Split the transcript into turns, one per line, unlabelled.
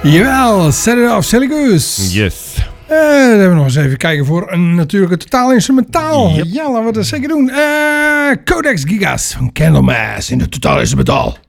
Jawel, Set It Off, Silly Goose.
Yes.
Dan hebben we nog eens even kijken voor een natuurlijke totaal instrumentaal.
Yep.
Ja, laten we dat zeker doen. Codex Gigas van Candlemass in de totaal instrumentaal.